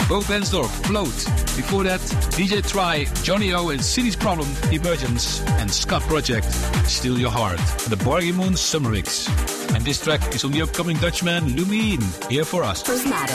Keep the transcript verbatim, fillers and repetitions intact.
Bo Bensdorf, Float. Before that, D J Try, Johnny O and City's Problem, Emergence, and Scott Project, Steal Your Heart. And the Borgie Moon Summer Mix. And this track is on the upcoming Dutchman, Lumine, here for us. Prismatic.